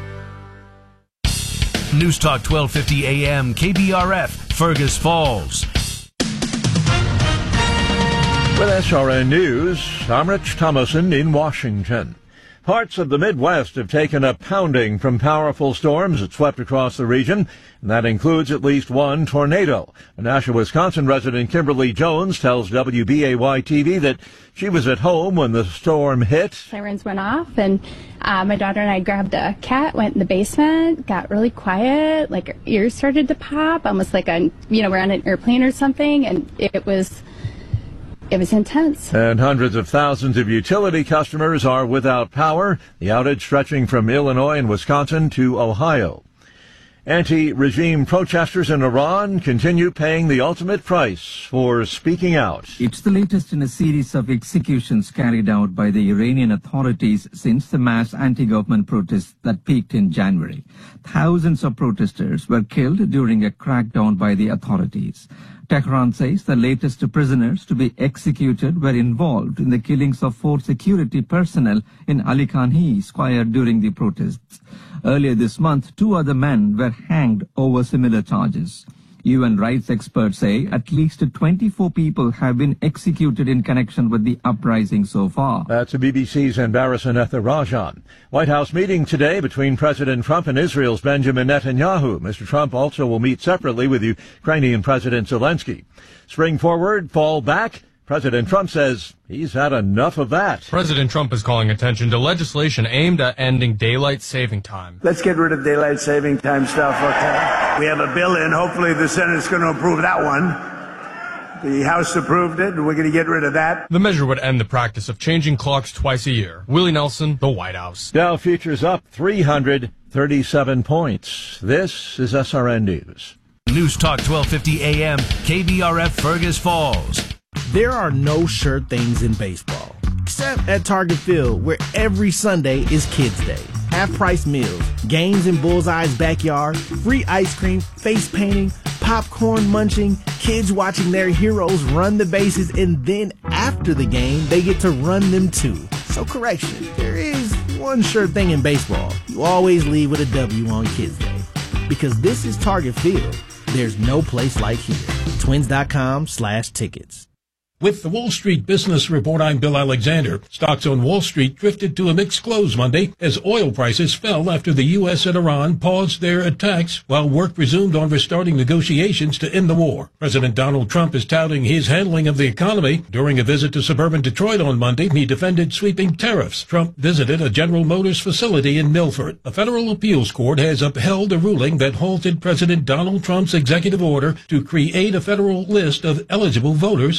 News Talk twelve fifty A M K B R F, Fergus Falls. With S R N News, I'm Rich Thomason in Washington. Parts of the Midwest have taken a pounding from powerful storms that swept across the region, and that includes at least one tornado. A Nashua, Wisconsin resident, Kimberly Jones, tells W B A Y T V that she was at home when the storm hit. Sirens went off, and uh, my daughter and I grabbed a cat, went in the basement, got really quiet, like our ears started to pop, almost like a, you know, we're on an airplane or something, and it was... It was intense. And hundreds of thousands of utility customers are without power, the outage stretching from Illinois and Wisconsin to Ohio. Anti-regime protesters in Iran continue paying the ultimate price for speaking out. It's the latest in a series of executions carried out by the Iranian authorities since the mass anti-government protests that peaked in January. Thousands of protesters were killed during a crackdown by the authorities. Tehran says the latest prisoners to be executed were involved in the killings of four security personnel in Ali Khanhi Square during the protests. Earlier this month, two other men were hanged over similar charges. U N rights experts say at least twenty-four people have been executed in connection with the uprising so far. That's B B C's Embarrassing Ethirajan. White House meeting today between President Trump and Israel's Benjamin Netanyahu. Mister Trump also will meet separately with Ukrainian President Zelensky. Spring forward, fall back. President Trump says he's had enough of that. President Trump is calling attention to legislation aimed at ending daylight saving time. Let's get rid of daylight saving time stuff, okay? We have a bill in. Hopefully the Senate's going to approve that one. The House approved it, and we're going to get rid of that. The measure would end the practice of changing clocks twice a year. Willie Nelson, the White House. Dow futures up three hundred thirty-seven points. This is S R N News. News Talk twelve fifty A M K B R F Fergus Falls. There are no sure things in baseball, except at Target Field, where every Sunday is Kids Day. Half-price meals, games in Bullseye's backyard, free ice cream, face painting, popcorn munching, kids watching their heroes run the bases, and then after the game, they get to run them too. So correction, there is one sure thing in baseball. You always leave with a W on Kids Day. Because this is Target Field, there's no place like here. Twins.com slash tickets. With the Wall Street Business Report, I'm Bill Alexander. Stocks on Wall Street drifted to a mixed close Monday as oil prices fell after the U S and Iran paused their attacks while work resumed on restarting negotiations to end the war. President Donald Trump is touting his handling of the economy. During a visit to suburban Detroit on Monday, he defended sweeping tariffs. Trump visited a General Motors facility in Milford. A federal appeals court has upheld a ruling that halted President Donald Trump's executive order to create a federal list of eligible voters and limit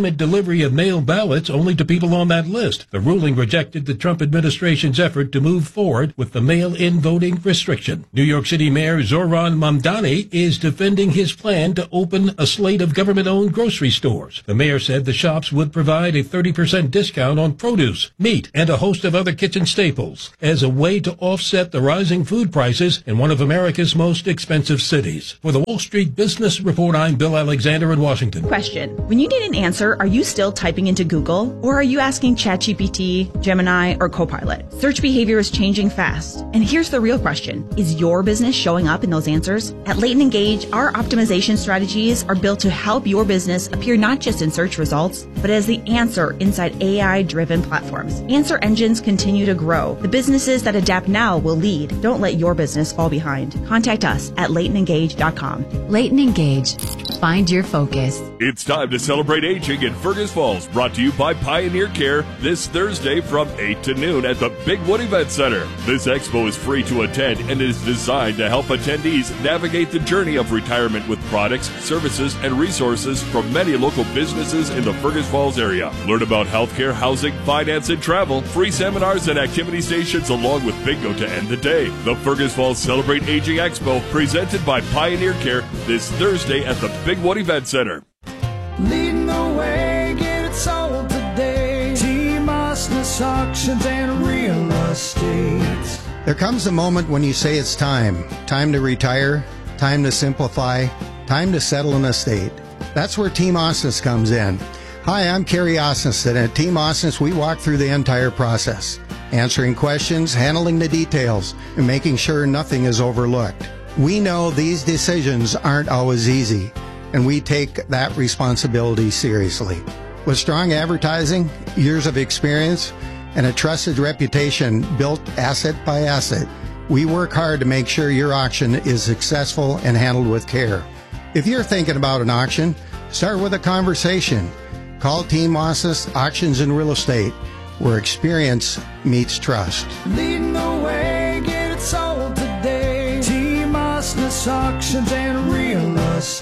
limit delivery of mail ballots only to people on that list. The ruling rejected the Trump administration's effort to move forward with the mail-in voting restriction. New York City Mayor Zohran Mamdani is defending his plan to open a slate of government-owned grocery stores. The mayor said the shops would provide a thirty percent discount on produce, meat, and a host of other kitchen staples as a way to offset the rising food prices in one of America's most expensive cities. For the Wall Street Business Report, I'm Bill Alexander in Washington. Question. When you need an answer, are you still typing into Google, or are you asking ChatGPT, Gemini, or Copilot? Search behavior is changing fast. And here's the real question. Is your business showing up in those answers? At Leighton Engage, our optimization strategies are built to help your business appear not just in search results, but as the answer inside A I-driven platforms. Answer engines continue to grow. The businesses that adapt now will lead. Don't let your business fall behind. Contact us at leighton engage dot com. Leighton Engage. Find your focus. It's time to celebrate aging in Fergus Falls, brought to you by Pioneer Care this Thursday from eight to noon at the Big Wood Event Center. This expo is free to attend and is designed to help attendees navigate the journey of retirement with products, services, and resources from many local businesses in the Fergus Falls area. Learn about healthcare, housing, finance, and travel, free seminars and activity stations along with bingo to end the day. The Fergus Falls Celebrate Aging Expo, presented by Pioneer Care this Thursday at the Big Wood Event Center. Leading the way, get it sold today. Team Osnes Auctions and Real Estate. There comes a moment when you say it's time. Time to retire, time to simplify, time to settle an estate. That's where Team Osnes comes in. Hi, I'm Kerry Osnes, and at Team Osnes we walk through the entire process, answering questions, handling the details, and making sure nothing is overlooked. We know these decisions aren't always easy, and we take that responsibility seriously. With strong advertising, years of experience, and a trusted reputation built asset by asset, we work hard to make sure your auction is successful and handled with care. If you're thinking about an auction, start with a conversation. Call Team Osnes Auctions and Real Estate, where experience meets trust. Leading the way, get it sold today. Team Osnes Auctions and Real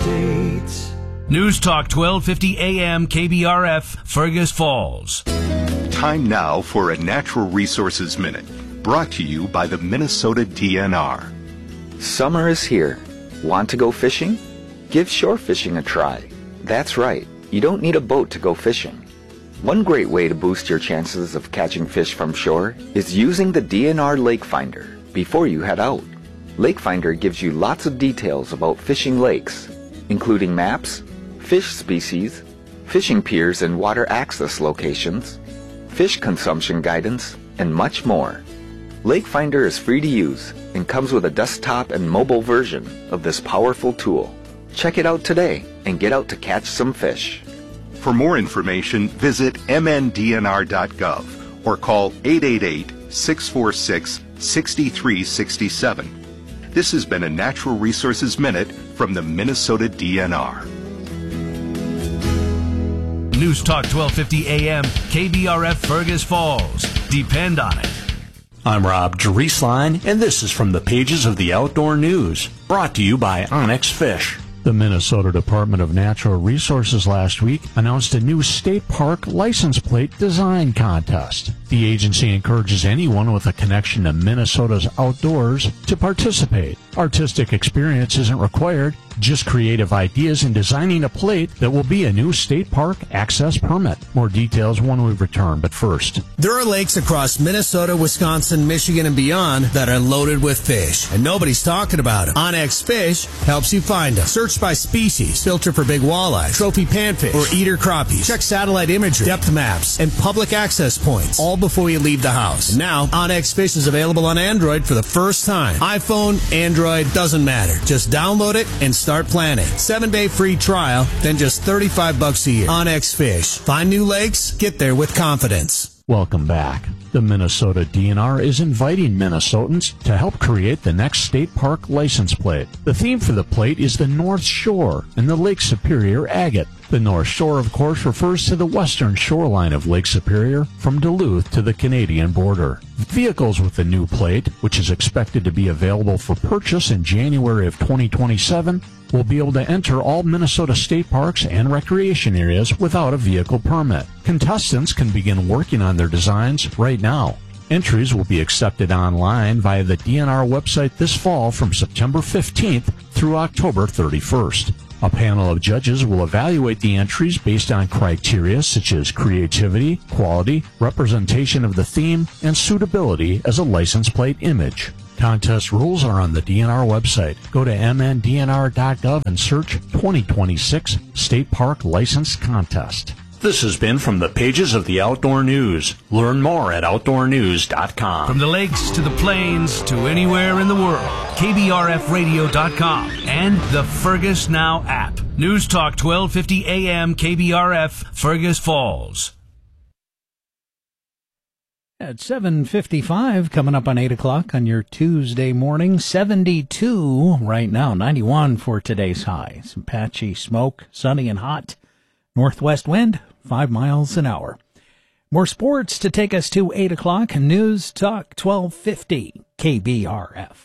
Estate. News Talk twelve fifty A M K B R F, Fergus Falls. Time now for a Natural Resources Minute, brought to you by the Minnesota D N R. Summer is here. Want to go fishing? Give shore fishing a try. That's right, you don't need a boat to go fishing. One great way to boost your chances of catching fish from shore is using the D N R Lake Finder before you head out. Lake Finder gives you lots of details about fishing lakes, including maps, fish species, fishing piers and water access locations, fish consumption guidance, and much more. Lake Finder is free to use and comes with a desktop and mobile version of this powerful tool. Check it out today and get out to catch some fish. For more information, visit m n d n r dot gov or call eight eight eight, six four six, six three six seven. This has been a Natural Resources Minute from the Minnesota D N R. News Talk twelve fifty A M K B R F Fergus Falls. Depend on it. I'm Rob Drieslein, and this is from the pages of the Outdoor News, brought to you by Onyx Fish. The Minnesota Department of Natural Resources last week announced a new state park license plate design contest. The agency encourages anyone with a connection to Minnesota's outdoors to participate. Artistic experience isn't required, just creative ideas in designing a plate that will be a new state park access permit. More details when we return, but first. There are lakes across Minnesota, Wisconsin, Michigan, and beyond that are loaded with fish, and nobody's talking about them. Onyx Fish helps you find them. Search by species, filter for big walleye, trophy panfish, or eater crappies. Check satellite imagery, depth maps, and public access points, all before you leave the house. And now, Onyx Fish is available on Android for the first time. iPhone, Android, doesn't matter. Just download it and start planning. Seven-day free trial, then just thirty-five bucks a year. Onyx Fish. Find new lakes, get there with confidence. Welcome back. The Minnesota D N R is inviting Minnesotans to help create the next state park license plate. The theme for the plate is the North Shore and the Lake Superior agate. The North Shore, of course, refers to the western shoreline of Lake Superior from Duluth to the Canadian border. Vehicles with the new plate, which is expected to be available for purchase in January of twenty twenty-seven, will be able to enter all Minnesota state parks and recreation areas without a vehicle permit. Contestants can begin working on their designs right now. Entries will be accepted online via the D N R website this fall from September fifteenth through October thirty-first. A panel of judges will evaluate the entries based on criteria such as creativity, quality, representation of the theme, and suitability as a license plate image. Contest rules are on the D N R website. Go to m n d n r dot gov and search twenty twenty-six State Park License Contest. This has been from the pages of the Outdoor News. Learn more at outdoor news dot com. From the lakes to the plains to anywhere in the world, K B R F radio dot com and the Fergus Now app. News Talk twelve fifty A M K B R F, Fergus Falls. At seven fifty-five, coming up on eight o'clock on your Tuesday morning, seventy-two right now, ninety-one for today's high. Some patchy smoke, sunny and hot. Northwest wind, five miles an hour. More sports to take us to eight o'clock. News Talk twelve fifty K B R F.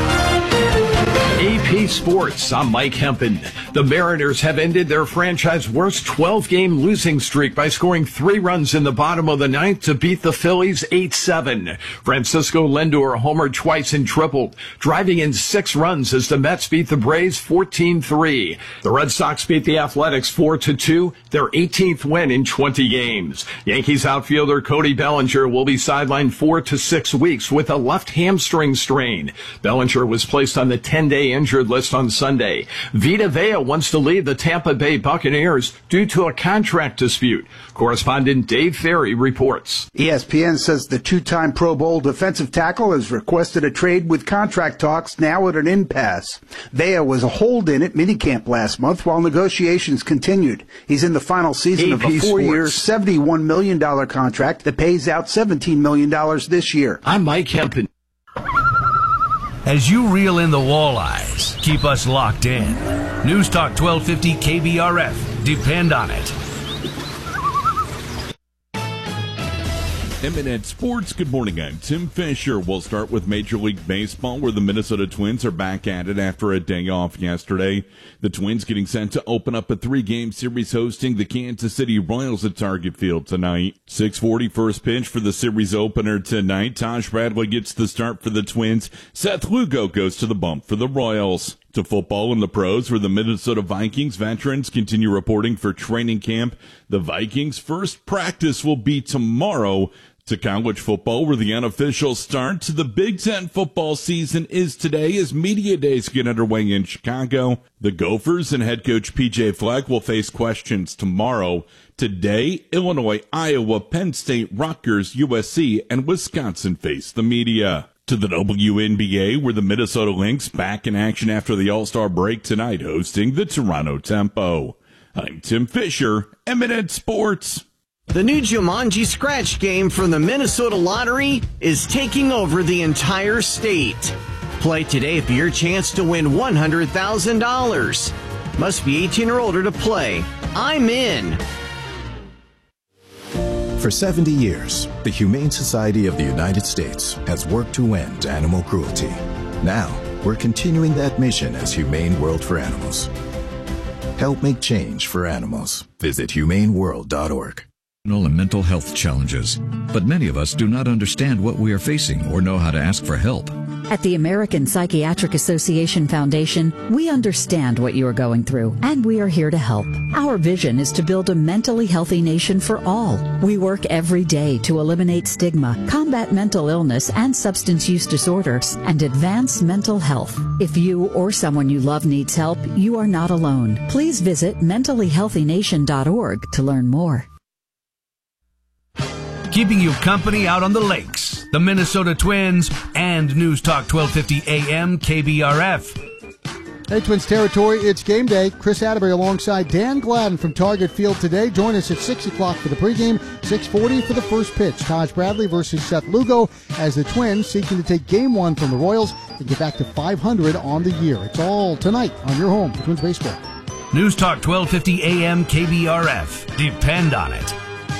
A P Sports, I'm Mike Hempen. The Mariners have ended their franchise worst twelve-game losing streak by scoring three runs in the bottom of the ninth to beat the Phillies eight seven. Francisco Lindor homered twice and tripled, driving in six runs as the Mets beat the Braves fourteen three. The Red Sox beat the Athletics four to two, their eighteenth win in twenty games. Yankees outfielder Cody Bellinger will be sidelined four to six weeks with a left hamstring strain. Bellinger was placed on the ten-day injured list on Sunday. Vita Vea wants to leave the Tampa Bay Buccaneers due to a contract dispute. Correspondent Dave Ferry reports. E S P N says the two-time Pro Bowl defensive tackle has requested a trade with contract talks now at an impasse. Vea was a hold-in at minicamp last month while negotiations continued. He's in the final season of a four-year, seventy-one million dollars contract that pays out seventeen million dollars this year. I'm Mike Hempen. As you reel in the walleyes, keep us locked in. News Talk twelve fifty K B R F. Depend on it. M N N Sports, good morning. I'm Tim Fisher. We'll start with Major League Baseball, where the Minnesota Twins are back at it after a day off yesterday. The Twins getting set to open up a three-game series hosting the Kansas City Royals at Target Field tonight. six forty first pitch for the series opener tonight. Taj Bradley gets the start for the Twins. Seth Lugo goes to the bump for the Royals. To football in the pros, where the Minnesota Vikings veterans continue reporting for training camp. The Vikings' first practice will be tomorrow. To college football, where the unofficial start to the Big Ten football season is today as media days get underway in Chicago. The Gophers and head coach P J Fleck will face questions tomorrow. Today, Illinois, Iowa, Penn State, Rutgers, U S C, and Wisconsin face the media. To the W N B A, where the Minnesota Lynx back in action after the All-Star break tonight, hosting the Toronto Tempo. I'm Tim Fisher, M N N Sports. The new Jumanji Scratch game from the Minnesota Lottery is taking over the entire state. Play today for your chance to win one hundred thousand dollars. Must be eighteen or older to play. I'm in. For seventy years, the Humane Society of the United States has worked to end animal cruelty. Now, we're continuing that mission as Humane World for Animals. Help make change for animals. Visit humane world dot org. And mental health challenges, but many of us do not understand what we are facing or know how to ask for help. At the American Psychiatric Association Foundation, we understand what you are going through, and we are here to help. Our vision is to build a mentally healthy nation for all. We work every day to eliminate stigma, combat mental illness and substance use disorders, and advance mental health. If you or someone you love needs help, you are not alone. Please visit mentally healthy nation dot org to learn more. Keeping you company out on the lakes, the Minnesota Twins, and News Talk twelve fifty A M K B R F. Hey, Twins territory, it's game day. Chris Atterbury alongside Dan Gladden from Target Field today. Join us at six o'clock for the pregame, six forty for the first pitch. Taj Bradley versus Seth Lugo as the Twins seeking to take game one from the Royals and get back to five hundred on the year. It's all tonight on your home for Twins baseball. News Talk twelve fifty A M K B R F. Depend on it.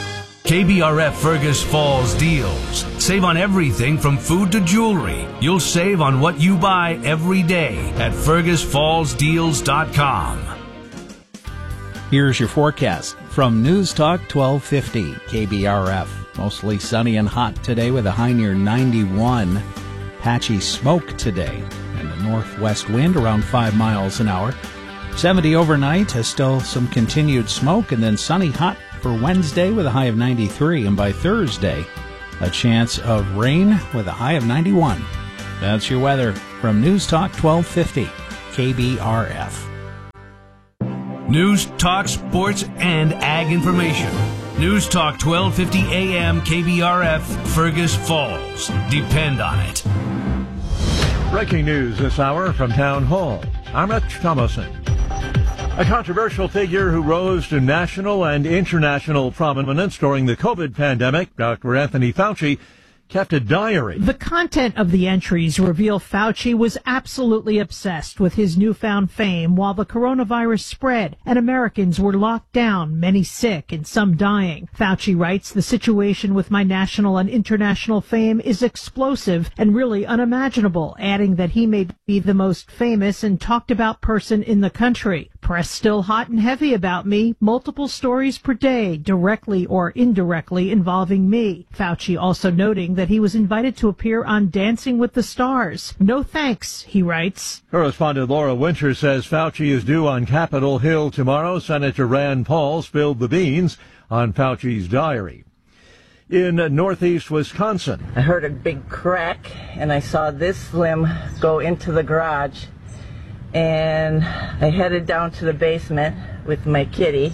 K B R F Fergus Falls deals. Save on everything from food to jewelry. You'll save on what you buy every day at fergus falls deals dot com. Here's your forecast from News Talk twelve fifty K B R F. Mostly sunny and hot today with a high near ninety-one. Patchy smoke today and a northwest wind around five miles an hour. seventy overnight, has still some continued smoke, and then sunny hot for Wednesday with a high of ninety-three, and by Thursday, a chance of rain with a high of ninety-one. That's your weather from News Talk twelve fifty K B R F. News, talk, sports, and ag information. News Talk twelve fifty A M K B R F, Fergus Falls. Depend on it. Breaking news this hour from Town Hall. I'm Rich Thomason. A controversial figure who rose to national and international prominence during the COVID pandemic, Doctor Anthony Fauci, kept a diary. The content of the entries reveal Fauci was absolutely obsessed with his newfound fame while the coronavirus spread and Americans were locked down, many sick and some dying. Fauci writes, "The situation with my national and international fame is explosive and really unimaginable," adding that he may be the most famous and talked about person in the country. "Press still hot and heavy about me, multiple stories per day, directly or indirectly involving me." Fauci also noting that he was invited to appear on Dancing with the Stars. "No thanks," he writes. Correspondent Laura Winter says Fauci is due on Capitol Hill tomorrow. Senator Rand Paul spilled the beans on Fauci's diary. In northeast Wisconsin, I heard a big crack and I saw this limb go into the garage, and I headed down to the basement with my kitty.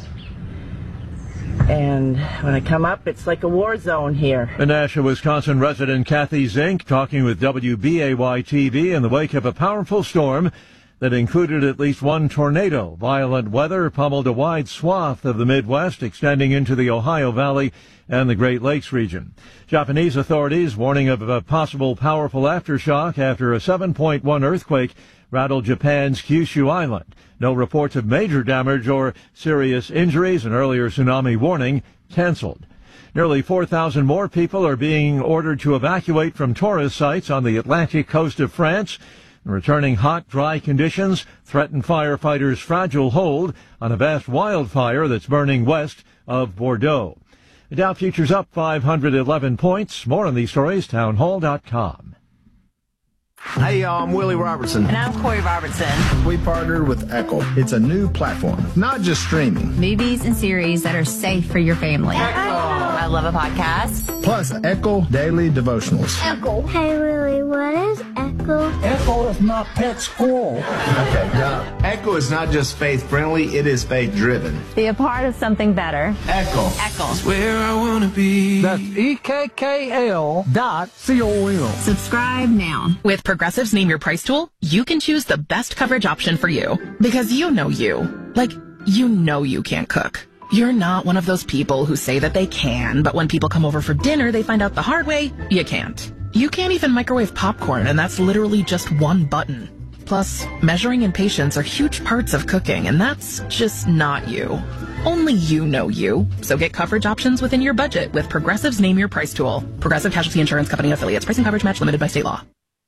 And when I come up, it's like a war zone here. Menasha, Wisconsin resident Kathy Zink talking with W B A Y T V in the wake of a powerful storm that included at least one tornado. Violent weather pummeled a wide swath of the Midwest, extending into the Ohio Valley and the Great Lakes region. Japanese authorities warning of a possible powerful aftershock after a seven point one earthquake rattled Japan's Kyushu Island. No reports of major damage or serious injuries. An earlier tsunami warning canceled. Nearly four thousand more people are being ordered to evacuate from tourist sites on the Atlantic coast of France. Returning hot, dry conditions threaten firefighters' fragile hold on a vast wildfire that's burning west of Bordeaux. The Dow futures up five hundred eleven points. More on these stories, town hall dot com. Hey, y'all, I'm Willie Robertson. And I'm Corey Robertson. We partnered with Echo. It's a new platform, not just streaming. Movies and series that are safe for your family. Echo. I love a podcast. Plus, Echo Daily Devotionals. Echo. Hey, Willie, what is Echo? Echo is not pet squirrel. Okay, now, Echo is not just faith-friendly, it is faith-driven. Be a part of something better. Echo. Echo. It's where I want to be. That's E K K L dot C O M. Subscribe now. With Progressive's Name Your Price tool, you can choose the best coverage option for you. Because you know you. Like, you know you can't cook. You're not one of those people who say that they can, but when people come over for dinner, they find out the hard way, you can't. You can't even microwave popcorn, and that's literally just one button. Plus, measuring and patience are huge parts of cooking, and that's just not you. Only you know you. So get coverage options within your budget with Progressive's Name Your Price tool. Progressive Casualty Insurance Company affiliates. Pricing coverage match limited by state law.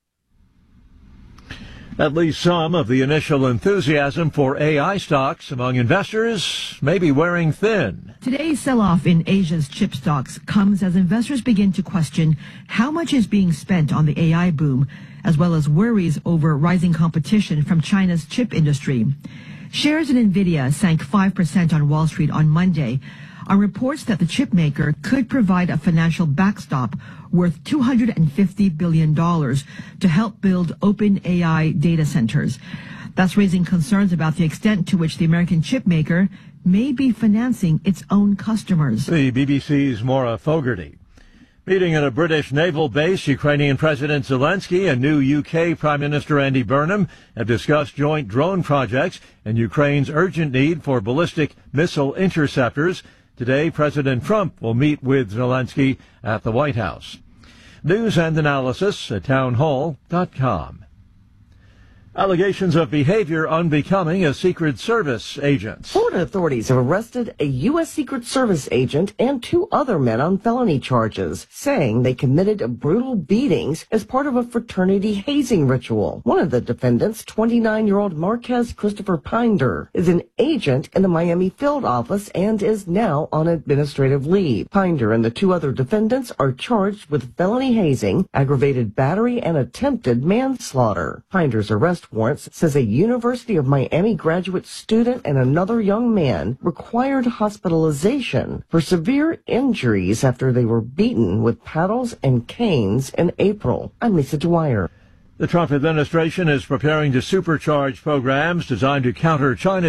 At least some of the initial enthusiasm for A I stocks among investors may be wearing thin. Today's sell-off in Asia's chip stocks comes as investors begin to question how much is being spent on the A I boom, as well as worries over rising competition from China's chip industry. Shares in NVIDIA sank five percent on Wall Street on Monday on reports that the chip maker could provide a financial backstop worth two hundred fifty billion dollars to help build open A I data centers. That's raising concerns about the extent to which the American chip maker may be financing its own customers. The B B C's Maura Fogarty. Meeting at a British naval base, Ukrainian President Zelensky and new U K Prime Minister Andy Burnham have discussed joint drone projects and Ukraine's urgent need for ballistic missile interceptors. Today, President Trump will meet with Zelensky at the White House. News and analysis at town hall dot com. Allegations of behavior unbecoming a Secret Service agent. Florida authorities have arrested a U S. Secret Service agent and two other men on felony charges, saying they committed brutal beatings as part of a fraternity hazing ritual. One of the defendants, twenty-nine-year-old Marquez Christopher Pinder, is an agent in the Miami field office and is now on administrative leave. Pinder and the two other defendants are charged with felony hazing, aggravated battery, and attempted manslaughter. Pinder's arrest warrants says a University of Miami graduate student and another young man required hospitalization for severe injuries after they were beaten with paddles and canes in April. I'm Lisa Dwyer. The Trump administration is preparing to supercharge programs designed to counter China's